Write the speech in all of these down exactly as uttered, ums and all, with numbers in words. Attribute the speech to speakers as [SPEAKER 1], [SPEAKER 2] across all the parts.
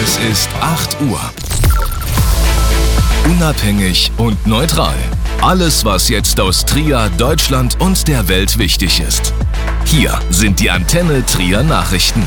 [SPEAKER 1] Es ist acht Uhr. Unabhängig und neutral. Alles, was jetzt aus Trier, Deutschland und der Welt wichtig ist. Hier sind die Antenne Trier Nachrichten.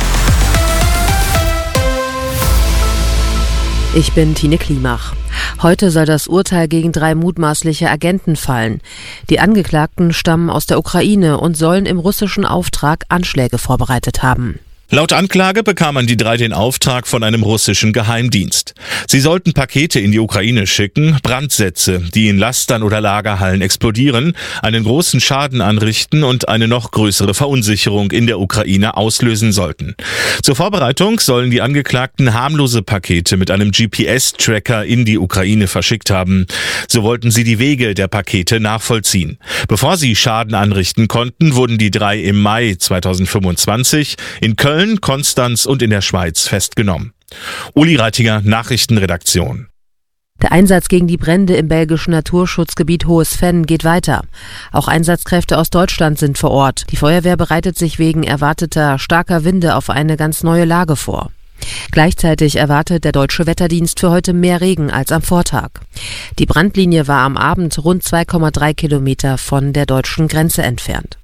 [SPEAKER 2] Ich bin Tine Klimach. Heute soll das Urteil gegen drei mutmaßliche Agenten fallen. Die Angeklagten stammen aus der Ukraine und sollen im russischen Auftrag Anschläge vorbereitet haben.
[SPEAKER 3] Laut Anklage bekamen die drei den Auftrag von einem russischen Geheimdienst. Sie sollten Pakete in die Ukraine schicken, Brandsätze, die in Lastern oder Lagerhallen explodieren, einen großen Schaden anrichten und eine noch größere Verunsicherung in der Ukraine auslösen sollten. Zur Vorbereitung sollen die Angeklagten harmlose Pakete mit einem G P S-Tracker in die Ukraine verschickt haben. So wollten sie die Wege der Pakete nachvollziehen. Bevor sie Schaden anrichten konnten, wurden die drei im Mai zweitausendfünfundzwanzig in Köln, Konstanz und in der Schweiz festgenommen. Uli Reitiger, Nachrichtenredaktion.
[SPEAKER 2] Der Einsatz gegen die Brände im belgischen Naturschutzgebiet Hohes Venn geht weiter. Auch Einsatzkräfte aus Deutschland sind vor Ort. Die Feuerwehr bereitet sich wegen erwarteter starker Winde auf eine ganz neue Lage vor. Gleichzeitig erwartet der Deutsche Wetterdienst für heute mehr Regen als am Vortag. Die Brandlinie war am Abend rund zwei Komma drei Kilometer von der deutschen Grenze entfernt.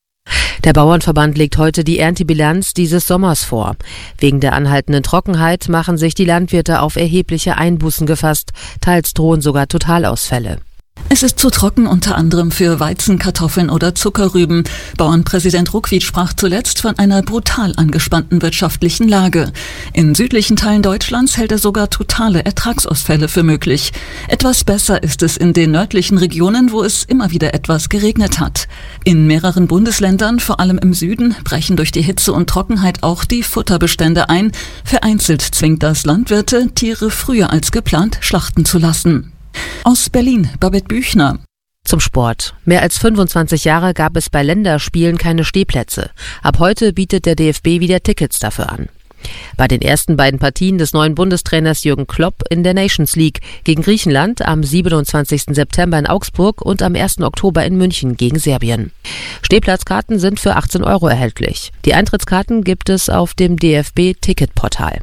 [SPEAKER 2] Der Bauernverband legt heute die Erntebilanz dieses Sommers vor. Wegen der anhaltenden Trockenheit machen sich die Landwirte auf erhebliche Einbußen gefasst, teils drohen sogar Totalausfälle.
[SPEAKER 4] Es ist zu trocken, unter anderem für Weizen, Kartoffeln oder Zuckerrüben. Bauernpräsident Ruckwied sprach zuletzt von einer brutal angespannten wirtschaftlichen Lage. In südlichen Teilen Deutschlands hält er sogar totale Ertragsausfälle für möglich. Etwas besser ist es in den nördlichen Regionen, wo es immer wieder etwas geregnet hat. In mehreren Bundesländern, vor allem im Süden, brechen durch die Hitze und Trockenheit auch die Futterbestände ein. Vereinzelt zwingt das Landwirte, Tiere früher als geplant schlachten zu lassen. Aus Berlin, Babette Büchner.
[SPEAKER 2] Zum Sport. Mehr als fünfundzwanzig Jahre gab es bei Länderspielen keine Stehplätze. Ab heute bietet der D F B wieder Tickets dafür an. Bei den ersten beiden Partien des neuen Bundestrainers Jürgen Klopp in der Nations League gegen Griechenland am siebenundzwanzigsten September in Augsburg und am ersten Oktober in München gegen Serbien. Stehplatzkarten sind für achtzehn Euro erhältlich. Die Eintrittskarten gibt es auf dem D F B-Ticketportal.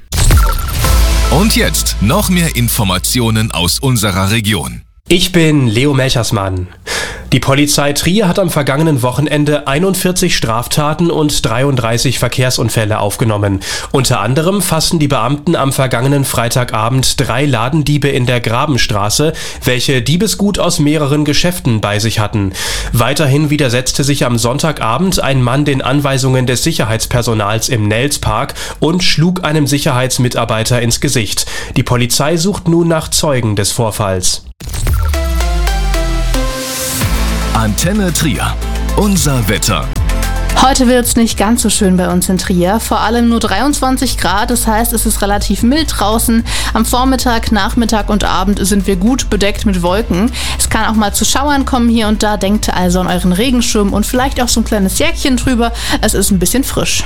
[SPEAKER 1] Und jetzt noch mehr Informationen aus unserer Region.
[SPEAKER 5] Ich bin Leo Melchersmann. Die Polizei Trier hat am vergangenen Wochenende einundvierzig Straftaten und dreiunddreißig Verkehrsunfälle aufgenommen. Unter anderem fassten die Beamten am vergangenen Freitagabend drei Ladendiebe in der Grabenstraße, welche Diebesgut aus mehreren Geschäften bei sich hatten. Weiterhin widersetzte sich am Sonntagabend ein Mann den Anweisungen des Sicherheitspersonals im Nelspark und schlug einem Sicherheitsmitarbeiter ins Gesicht. Die Polizei sucht nun nach Zeugen des Vorfalls.
[SPEAKER 1] Antenne Trier. Unser Wetter.
[SPEAKER 6] Heute wird es nicht ganz so schön bei uns in Trier, vor allem nur dreiundzwanzig Grad, das heißt, es ist relativ mild draußen. Am Vormittag, Nachmittag und Abend sind wir gut bedeckt mit Wolken. Es kann auch mal zu Schauern kommen hier und da, denkt also an euren Regenschirm und vielleicht auch so ein kleines Jäckchen drüber, es ist ein bisschen frisch.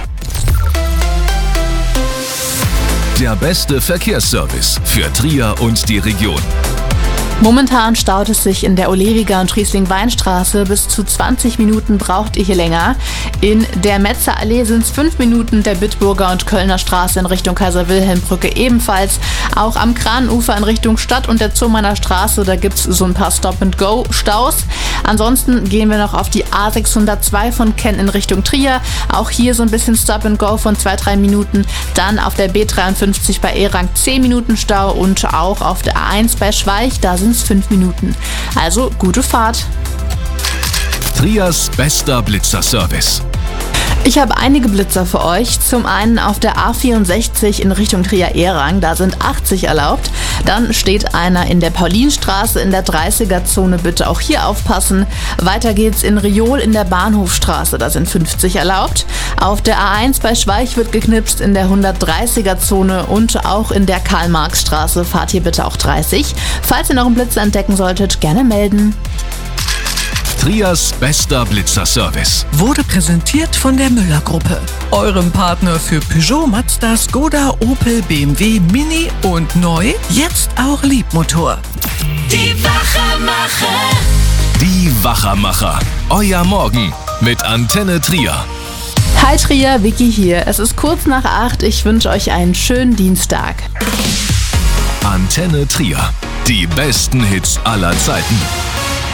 [SPEAKER 1] Der beste Verkehrsservice für Trier und die Region.
[SPEAKER 6] Momentan staut es sich in der Olewiger und Riesling-Weinstraße. Bis zu zwanzig Minuten braucht ihr hier länger. In der Metzerallee sind es fünf Minuten, der Bitburger und Kölner Straße in Richtung Kaiser-Wilhelm-Brücke ebenfalls. Auch am Kranenufer in Richtung Stadt und der Zomeiner Straße, da gibt es so ein paar Stop-and-Go-Staus. Ansonsten gehen wir noch auf die A sechshundertzwei von Kenn in Richtung Trier. Auch hier so ein bisschen Stop-and-Go von zwei bis drei Minuten. Dann auf der B dreiundfünfzig bei Erang zehn Minuten Stau und auch auf der A eins bei Schweich, da sind fünf Minuten. Also gute Fahrt.
[SPEAKER 1] Triers bester Blitzerservice.
[SPEAKER 6] Ich habe einige Blitzer für euch. Zum einen auf der A vierundsechzig in Richtung Trier-Erang, da sind achtzig erlaubt. Dann steht einer in der Paulinstraße in der dreißiger-Zone, bitte auch hier aufpassen. Weiter geht's in Riol in der Bahnhofstraße, da sind fünfzig erlaubt. Auf der A eins bei Schweich wird geknipst in der hundertdreißiger-Zone und auch in der Karl-Marx-Straße fahrt hier bitte auch dreißig. Falls ihr noch einen Blitzer entdecken solltet, gerne melden.
[SPEAKER 1] Triers bester Blitzerservice
[SPEAKER 7] wurde präsentiert von der Müller-Gruppe, eurem Partner für Peugeot, Mazda, Skoda, Opel, B M W, Mini und neu, jetzt auch Liebmotor.
[SPEAKER 8] Die Wachermacher.
[SPEAKER 1] Die Wachermacher. Euer Morgen mit Antenne Trier.
[SPEAKER 6] Hi Trier, Vicky hier. Es ist kurz nach acht. Ich wünsche euch einen schönen Dienstag.
[SPEAKER 1] Antenne Trier. Die besten Hits aller Zeiten.